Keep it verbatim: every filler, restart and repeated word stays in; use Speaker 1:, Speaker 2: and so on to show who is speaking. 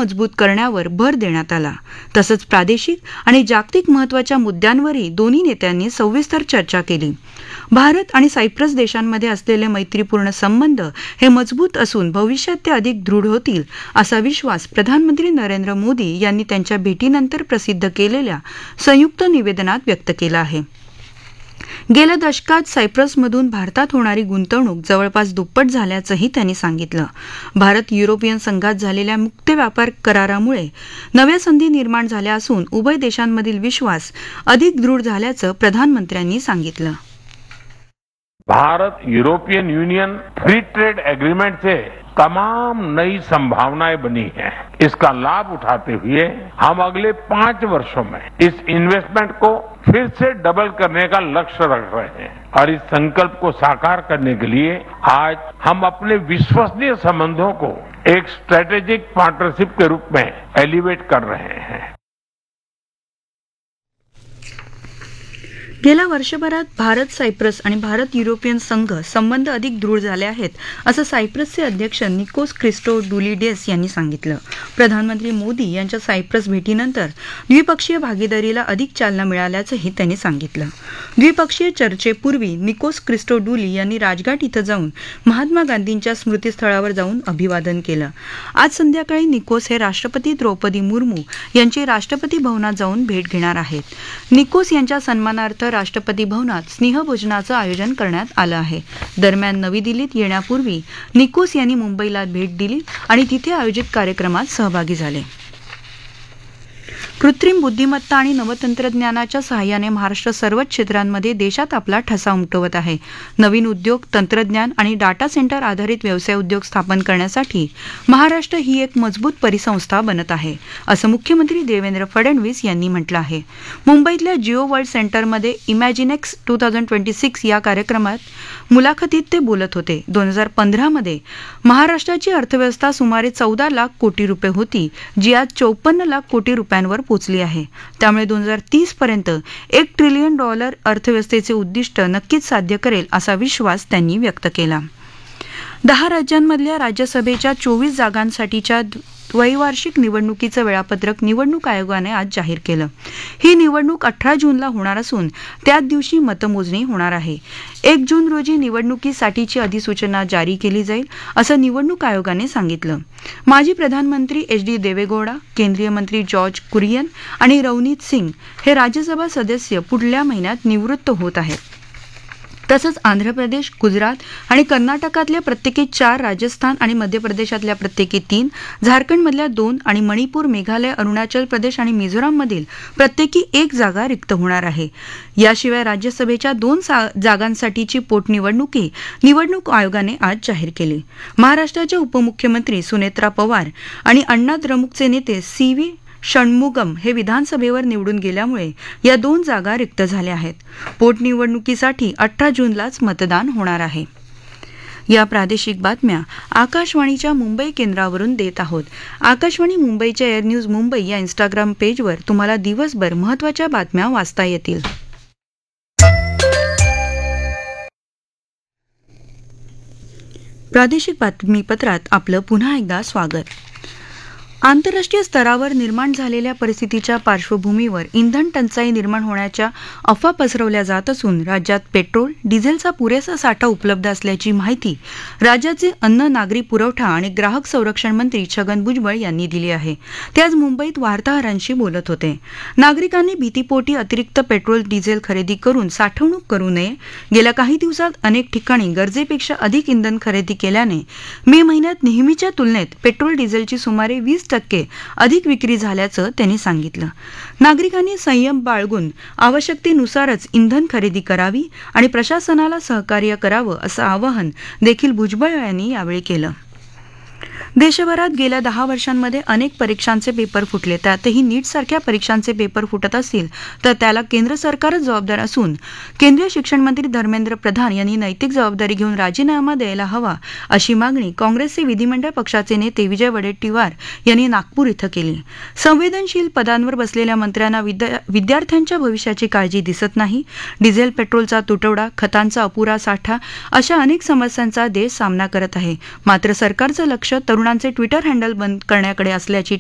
Speaker 1: मजबूत करण्यावर भर देण्यात आला. तसंच प्रादेशिक आणि जागतिक महत्वाच्या मुद्द्यांवरही दोन्ही नेत्यांनी सविस्तर चर्चा केली. भारत आणि सायप्रस देशांमध्ये असलेले मैत्रीपूर्ण संबंध हे मजबूत असून भविष्यात ते अधिक दृढ होतील असा विश्वास प्रधानमंत्री नरेंद्र मोदी यांनी त्यांच्या भेटीनंतर प्रसिद्ध केलेल्या संयुक्त निवेदनात व्यक्त केला आहे. गेल्या दशकात सायप्रसमधून भारतात होणारी गुंतवणूक जवळपास दुप्पट झाल्याचंही त्यांनी सांगितलं. भारत युरोपियन संघात झालेल्या मुक्त व्यापार करारामुळे नव्या संधी निर्माण झाल्या असून उभय देशांमधील विश्वास अधिक दृढ झाल्याचं प्रधानमंत्र्यांनी सांगितलं.
Speaker 2: Bharat European union free trade agreement से तमाम नई संभावनाएं बनी हैं. इसका लाभ उठाते हुए हम अगले पांच वर्षों में इस इन्वेस्टमेंट को फिर से डबल करने का लक्ष्य रख रहे हैं और इस संकल्प को साकार करने के लिए आज हम अपने विश्वसनीय संबंधों को एक स्ट्रेटेजिक पार्टनरशिप के रूप में एलिवेट कर रहे हैं.
Speaker 1: गेल्या वर्षभरात भारत सायप्रस आणि भारत युरोपियन संघ संबंध अधिक दृढ झाले आहेत असं सायप्रसचे अध्यक्ष निकोस क्रिस्टोडुलिडेस यांनी सांगितलं. प्रधानमंत्री मोदी यांच्या सायप्रस भेटीनंतर द्विपक्षीय भागीदारीला अधिक चालना मिळाल्याचंही त्यांनी सांगितलं. द्विपक्षीय चर्चेपूर्वी निकोस क्रिस्टोडुली यांनी राजघाट इथं जाऊन महात्मा गांधींच्या स्मृतीस्थळावर जाऊन अभिवादन केलं. आज संध्याकाळी निकोस हे राष्ट्रपती द्रौपदी मुर्मू यांची राष्ट्रपती भवनात जाऊन भेट घेणार आहेत. निकोस यांच्या सन्मानार्थ राष्ट्रपती भवनात स्नेहभोजनाचं आयोजन करण्यात आलं आहे. दरम्यान नवी दिल्लीत येण्यापूर्वी निकोस यांनी मुंबईला भेट दिली आणि तिथे आयोजित कार्यक्रमात सहभागी झाले. कृत्रिम बुद्धिमत्ता आणि नवतंत्रज्ञानाच्या सहाय्याने महाराष्ट्र सर्वच क्षेत्रांमध्ये देशात आपला ठसा उमटवत आहे. नवीन उद्योग, तंत्रज्ञान आणि डाटा सेंटर आधारित व्यवसाय उद्योग स्थापन करण्यासाठी महाराष्ट्र ही एक मजबूत परिसंस्था बनत आहे, असं मुख्यमंत्री देवेंद्र फडणवीस यांनी म्हटलं आहे. मुंबईतल्या जिओ वर्ल्ड सेंटरमध्ये इमॅजिनेक्स टू थाउजंड ट्वेंटी सिक्स या कार्यक्रमात मुलाखतीत ते बोलत होते. दोन हजार पंधरामध्ये महाराष्ट्राची अर्थव्यवस्था सुमारे चौदा लाख कोटी रुपये होती, जी आज चौपन्न लाख कोटी रुपयांवर पोचली आहे. त्यामुळे दोन हजार तीस पर्यंत एक ट्रिलियन डॉलर अर्थव्यवस्थेचे उद्दिष्ट नक्कीच साध्य करेल असा विश्वास त्यांनी व्यक्त केला. दहा राज्यांमधल्या राज्यसभेच्या चोवीस जागांसाठीच्या द्वैवार्षिक निवडणुकीचं वेळापत्रक निवडणूक आयोगाने आज जाहीर केलं. ही निवडणूक अठरा जूनला होणार असून त्याच दिवशी मतमोजणी होणार आहे. एक जून रोजी निवडणुकीसाठीची अधिसूचना जारी केली जाईल असं निवडणूक आयोगाने सांगितलं. माजी प्रधानमंत्री एच डी देवेगौडा, केंद्रीय मंत्री जॉर्ज कुरियन आणि रवनीत सिंग हे राज्यसभा सदस्य पुढल्या महिन्यात निवृत्त होत आहेत. तसंच आंध्र प्रदेश, गुजरात आणि कर्नाटकातल्या प्रत्येकी चार, राजस्थान आणि मध्य प्रदेशातल्या प्रत्येकी तीन, झारखंडमधल्या दोन आणि मणिपूर, मेघालय, अरुणाचल प्रदेश आणि मिझोराममधील प्रत्येकी एक जागा रिक्त होणार आहे. याशिवाय राज्यसभेच्या दोन जागांसाठीची पोटनिवडणुकी निवडणूक आयोगाने आज जाहीर केली. महाराष्ट्राच्या उपमुख्यमंत्री सुनेत्रा पवार आणि अण्णा द्रमुकचे नेते सी व्ही षण्मुगम हे विधानसभेवर निवडून गेल्यामुळे या दोन जागा रिक्त झाल्या आहेत. पोटनिवडणुकीसाठी अठरा जूनलाच मतदान होणार आहे. या प्रादेशिक बातम्या आकाशवाणीच्या मुंबई केंद्रावरून देत आहोत. आकाशवाणी मुंबईच्या एअर न्यूज मुंबई या इंस्टाग्राम पेजवर तुम्हाला दिवसभर महत्त्वाच्या बातम्या वाचता येतील. प्रादेशिक बातमीपत्रात आपलं पुन्हा एकदा स्वागत. आंतरराष्ट्रीय स्तरावर निर्माण झालेल्या परिस्थितीच्या पार्श्वभूमीवर इंधन टंचाई निर्माण होण्याच्या अफवा पसरवल्या जात असून राज्यात पेट्रोल, डिझेलचा पुरेसा साठा उपलब्ध असल्याची माहिती राज्याचे अन्न, नागरी पुरवठा आणि ग्राहक संरक्षण मंत्री छगन भुजबळ यांनी दिली आहे. ते आज मुंबईत वार्ताहरांशी बोलत होते. नागरिकांनी भीतीपोटी अतिरिक्त पेट्रोल, डिझेल खरेदी करून साठवणूक करू नये. गेल्या काही दिवसात अनेक ठिकाणी गरजेपेक्षा अधिक इंधन खरेदी केल्याने मे महिन्यात नेहमीच्या तुलनेत पेट्रोल, डिझेलची सुमारे वीस टक्के अधिक विक्री झाल्याचं त्यांनी सांगितलं. नागरिकांनी संयम बाळगून आवश्यकतेनुसारच इंधन खरेदी करावी आणि प्रशासनाला सहकार्य करावं असं आवाहन देखील भुजबळ यांनी यावेळी केलं. देशभरात गेल्या दहा वर्षांमध्ये अनेक परीक्षांचे पेपर फुटले. त्यातही नीटसारख्या परीक्षांचे पेपर फुटत असतील तर त्याला केंद्र सरकारच जबाबदार असून केंद्रीय शिक्षण मंत्री धर्मेंद्र प्रधान यांनी नैतिक जबाबदारी घेऊन राजीनामा द्यायला हवा अशी मागणी काँग्रेसचे विधिमंडळ पक्षाचे नेते विजय वडेट्टीवार यांनी नागपूर इथं केली. संवेदनशील पदांवर बसलेल्या मंत्र्यांना विद्यार्थ्यांच्या भविष्याची काळजी दिसत नाही. डिझेल, पेट्रोलचा तुटवडा, खतांचा अपुरा साठा अशा अनेक समस्यांचा देश सामना करत आहे. मात्र सरकारचं लक्ष तरुणांचे ट्विटर हँडल बंद करण्याकडे असल्याची